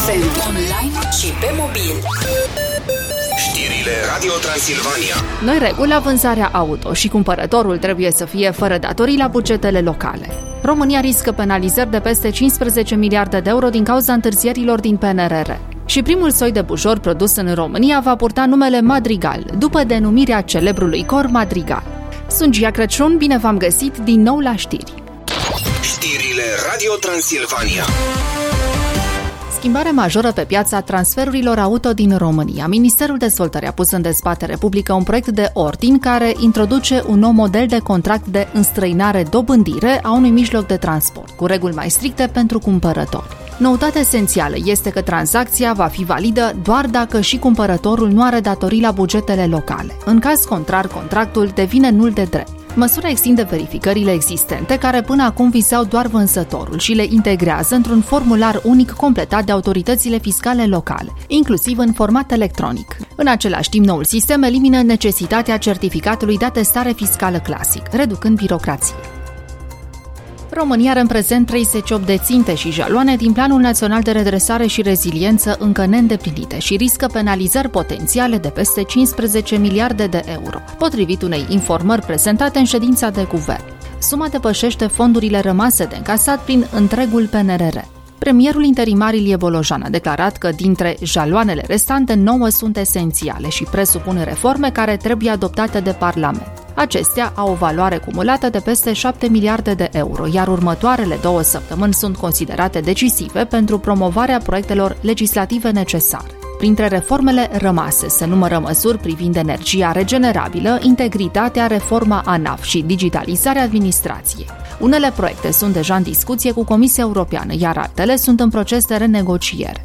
FM, online și pe mobil. Știrile Radio Transilvania. Noi reguli la vânzarea auto și cumpărătorul trebuie să fie fără datorii la bugetele locale. România riscă penalizări de peste 15 miliarde de euro din cauza întârzierilor din PNRR. Și primul soi de bujor produs în România va purta numele Madrigal, după denumirea celebrului cor Madrigal. Sunt Gia Crăciun, bine v-am găsit din nou la știri. Știrile Radio Transilvania. Schimbare majoră pe piața transferurilor auto din România. Ministerul Dezvoltării a pus în dezbatere publică un proiect de ordin care introduce un nou model de contract de înstrăinare-dobândire a unui mijloc de transport, cu reguli mai stricte pentru cumpărători. Noutatea esențială este că tranzacția va fi validă doar dacă și cumpărătorul nu are datorii la bugetele locale. În caz contrar, contractul devine nul de drept. Măsura extinde verificările existente, care până acum vizau doar vânzătorul, și le integrează într-un formular unic completat de autoritățile fiscale locale, inclusiv în format electronic. În același timp, noul sistem elimină necesitatea certificatului de atestare fiscală clasic, reducând birocrație. România are în prezent 38 de ținte și jaloane din Planul Național de Redresare și Reziliență încă neîndeplinite și riscă penalizări potențiale de peste 15 miliarde de euro, potrivit unei informări prezentate în ședința de guvern. Suma depășește fondurile rămase de încasat prin întregul PNRR. Premierul interimar Ilie Bolojan a declarat că dintre jaloanele restante 9 sunt esențiale și presupun reforme care trebuie adoptate de Parlament. Acestea au o valoare cumulată de peste 7 miliarde de euro, iar următoarele 2 săptămâni sunt considerate decisive pentru promovarea proiectelor legislative necesare. Printre reformele rămase se numără măsuri privind energia regenerabilă, integritatea, reforma ANAF și digitalizarea administrației. Unele proiecte sunt deja în discuție cu Comisia Europeană, iar altele sunt în proces de renegociere.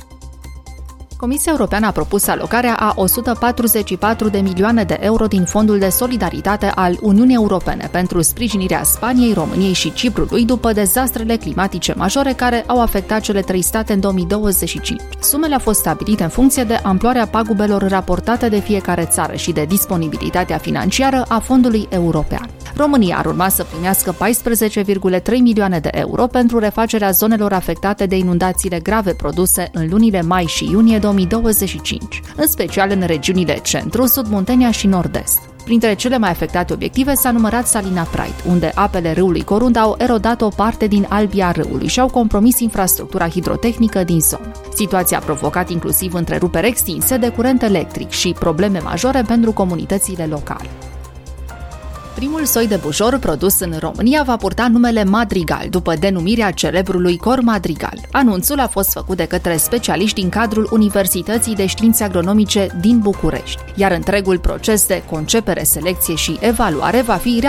Comisia Europeană a propus alocarea a 144 de milioane de euro din Fondul de Solidaritate al Uniunii Europene pentru sprijinirea Spaniei, României și Ciprului după dezastrele climatice majore care au afectat cele 3 state în 2025. Sumele au fost stabilite în funcție de amploarea pagubelor raportate de fiecare țară și de disponibilitatea financiară a fondului european. România ar urma să primească 14,3 milioane de euro pentru refacerea zonelor afectate de inundațiile grave produse în lunile mai și iunie 2025, în special în regiunile centru, sud, Muntenia și nord-est. Printre cele mai afectate obiective s-a numărat Salina Pride, unde apele râului Corund au erodat o parte din albia râului și au compromis infrastructura hidrotehnică din zonă. Situația a provocat inclusiv întreruperi extinse de curent electric și probleme majore pentru comunitățile locale. Primul soi de bujor produs în România va purta numele Madrigal, după denumirea celebrului cor Madrigal. Anunțul a fost făcut de către specialiști din cadrul Universității de Științe Agronomice din București, iar întregul proces de concepere, selecție și evaluare va fi